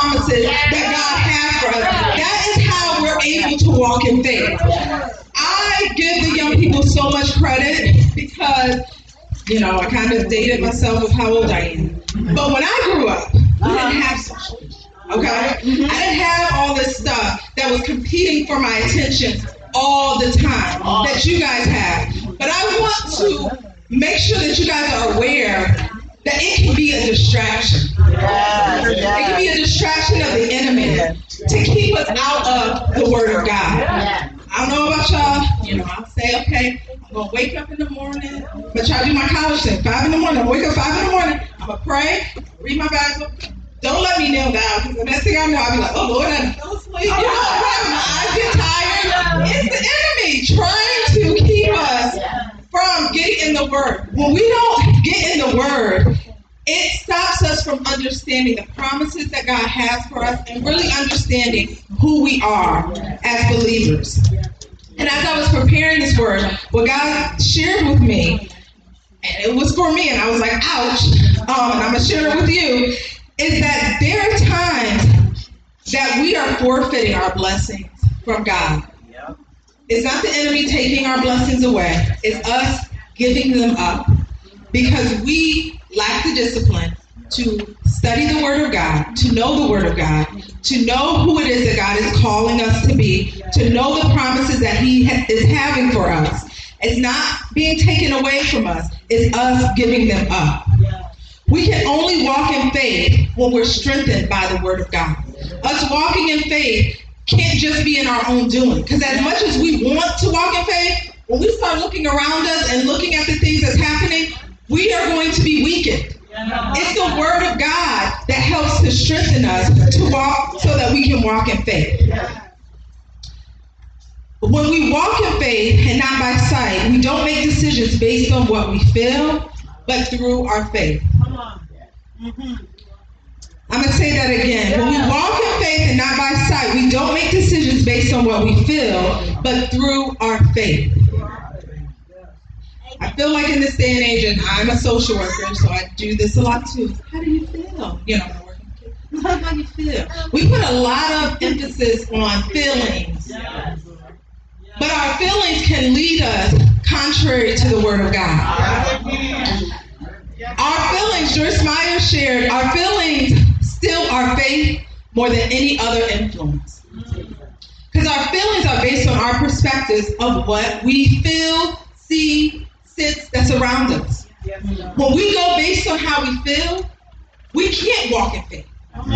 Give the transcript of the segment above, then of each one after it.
promises that God has for us. That is how we're able to walk in faith. I give the young people so much credit because, I kind of dated myself with how old I am. But when I grew up, I didn't have social media, okay? I didn't have all this stuff that was competing for my attention all the time that you guys have. But I want to make sure that you guys are aware that it can be a distraction. It can be a distraction of the enemy to keep us out of the Word of God. I don't know about y'all. I'll say, okay, I'm going to wake up in the morning. But try to do my college thing. 5 in the morning. I'm going to wake up 5 in the morning. I'm going to pray, read my Bible. Don't let me kneel down, because the next thing I know, I'll be like, oh, Lord, I fell asleep. My eyes get tired. It's the enemy trying to keep us from getting in the Word. When we don't get in the Word, it stops us from understanding the promises that God has for us and really understanding who we are as believers. And as I was preparing this word, what God shared with me, and it was for me, and I was like, ouch, and I'm going to share it with you, is that there are times that we are forfeiting our blessings from God. It's not the enemy taking our blessings away. It's us giving them up because we lack the discipline to study the Word of God, to know the Word of God, to know who it is that God is calling us to be, to know the promises that He is having for us. It's not being taken away from us. It's us giving them up. We can only walk in faith when we're strengthened by the Word of God. Us walking in faith can't just be in our own doing. Because as much as we want to walk in faith, when we start looking around us and looking at the things that's happening, we are going to be weakened. It's the Word of God that helps to strengthen us to walk so that we can walk in faith. When we walk in faith and not by sight, we don't make decisions based on what we feel, but through our faith. I'm going to say that again. When we walk in faith and not by sight, we don't make decisions based on what we feel, but through our faith. I feel like in this day and age, and I'm a social worker, so I do this a lot too. How do you feel? I'm working with kids. How do you feel? We put a lot of emphasis on feelings. But our feelings can lead us contrary to the Word of God. Our feelings, Joyce Meyer shared, our feelings still are faith more than any other influence. Because our feelings are based on our perspectives of what we feel, see, that's around us. When we go based on how we feel, we can't walk in faith.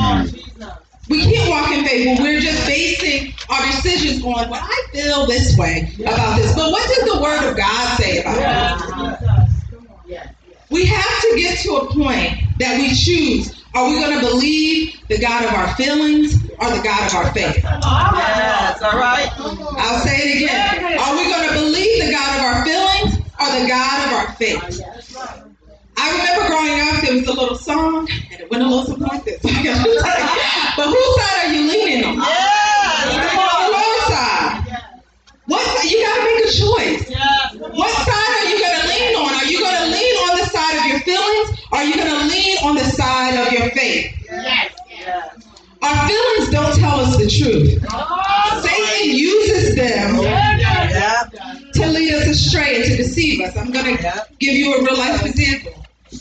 We can't walk in faith when we're just basing our decisions on, well, I feel this way about this. But what does the Word of God say about it? We have to get to a point that we choose. Are we going to believe the God of our feelings or the God of our faith? Yes, all right. I'll say it again. Are we going to believe the God of our feelings or the God of our faith? I remember growing up, there was a little song, and it went a little something like this. But whose side are you leaning on? The Lord's side. You got to make a choice. What side are you going to lean on? Are you going to lean on the side of your feelings, or are you going to lean on the side of your faith? Our feelings don't tell us the truth. Satan uses them to lead us astray and to deceive us. I'm going to give you a real life example.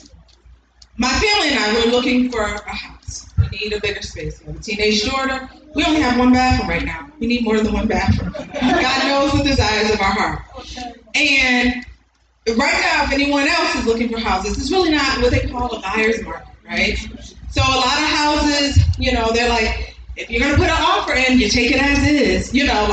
My family and I were looking for a house. We need a bigger space. We have a teenage daughter. We only have one bathroom right now. We need more than one bathroom. God knows the desires of our heart. And right now, if anyone else is looking for houses, it's really not what they call a buyer's market, right? So a lot of houses, they're like, if you're going to put an offer in, you take it as is.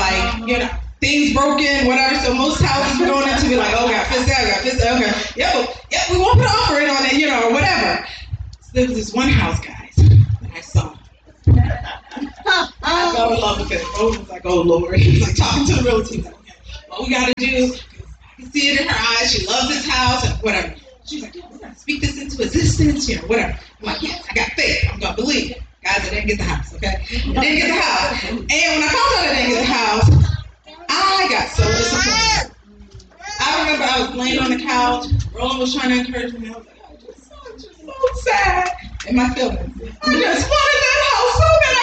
Things broken, whatever. So most houses we're going into be like, oh, got fixed that, okay. Yep, we won't put an offer in on it, or whatever. So there was this one house, guys, that I saw. I fell in love with it. Rose was like, oh, Lord. He was like talking to the realtor. He's like, okay, what we got to do, I can see it in her eyes. She loves this house and whatever. She's like, we're going to speak this into existence, whatever. I'm like, yes, I got faith. I'm going to believe. Guys, I didn't get the house, okay? I didn't get the house. And when I found out I didn't get the house, I got so disappointed. I remember I was laying on the couch. Roland was trying to encourage me. I was like, I'm just so sad in my feelings. I just wanted that house so bad.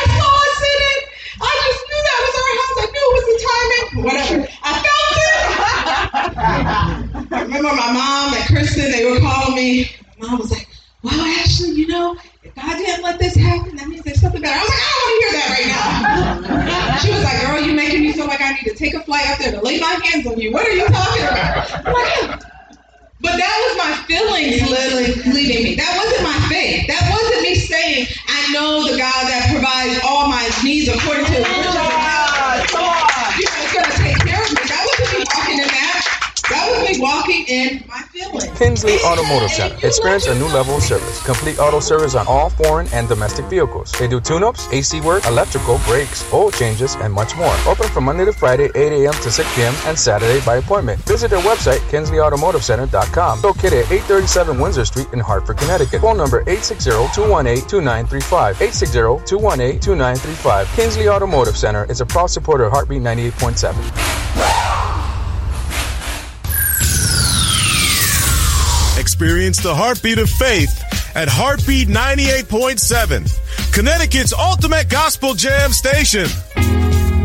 for me? Whatever. I felt it. I remember my mom and Kristen, they were calling me. Mom was like, well, Ashley, you know, if God didn't let this happen, that means there's something better. I was like, I don't want to hear that right now. She was like, girl, you're making me feel like I need to take a flight out there to lay my hands on you. What are you talking about? I'm like, but that was my feelings leading me. That wasn't my faith. That wasn't me saying, I know the God that provides all my needs according to his riches and glory. You know, it's going to take care of me. That wasn't me walking in that. That was me walking in my feelings. Kinsley Automotive Center. Experience a new level of service. Complete auto service on all foreign and domestic vehicles. They do tune-ups, AC work, electrical, brakes, oil changes, and much more. Open from Monday to Friday, 8 a.m. to 6 p.m. and Saturday by appointment. Visit their website, KinsleyAutomotiveCenter.com. Located at 837 Windsor Street in Hartford, Connecticut. Phone number 860-218-2935. 860-218-2935. Kinsley Automotive Center is a proud supporter of Heartbeat 98.7. Experience the heartbeat of faith at Heartbeat 98.7, Connecticut's ultimate gospel jam station.